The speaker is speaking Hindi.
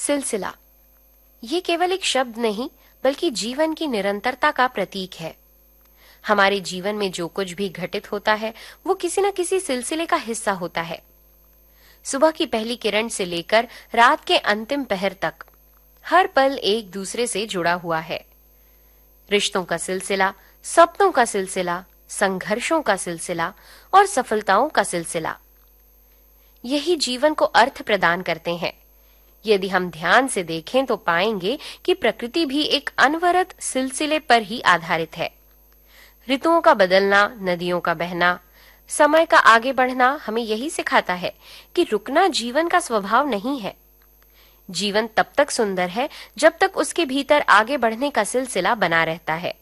सिलसिला ये केवल एक शब्द नहीं बल्कि जीवन की निरंतरता का प्रतीक है। हमारे जीवन में जो कुछ भी घटित होता है वो किसी न किसी सिलसिले का हिस्सा होता है। सुबह की पहली किरण से लेकर रात के अंतिम पहर तक हर पल एक दूसरे से जुड़ा हुआ है। रिश्तों का सिलसिला, सपनों का सिलसिला, संघर्षों का सिलसिला और सफलताओं का सिलसिला, यही जीवन को अर्थ प्रदान करते हैं। यदि हम ध्यान से देखें तो पाएंगे कि प्रकृति भी एक अनवरत सिलसिले पर ही आधारित है। ऋतुओं का बदलना, नदियों का बहना, समय का आगे बढ़ना हमें यही सिखाता है कि रुकना जीवन का स्वभाव नहीं है। जीवन तब तक सुंदर है जब तक उसके भीतर आगे बढ़ने का सिलसिला बना रहता है।